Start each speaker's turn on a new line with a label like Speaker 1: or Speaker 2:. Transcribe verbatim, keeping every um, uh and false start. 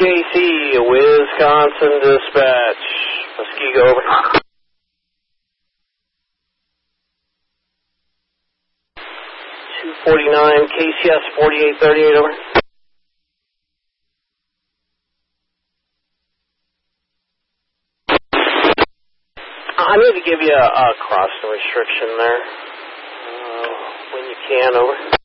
Speaker 1: K C, Wisconsin Dispatch. Muskego, over. two forty-nine, K C S forty-eight thirty-eight, over. I need to give you a, a crossing restriction there. Uh, when you can, over.